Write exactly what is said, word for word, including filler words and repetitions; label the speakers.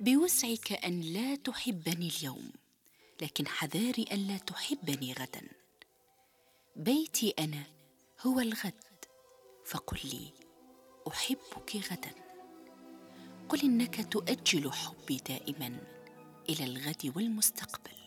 Speaker 1: بوسعك أن لا تحبني اليوم، لكن حذاري ألا تحبني غدا. بيتي أنا هو الغد، فقل لي أحبك غدا. قل إنك تؤجل حبي دائما إلى الغد والمستقبل.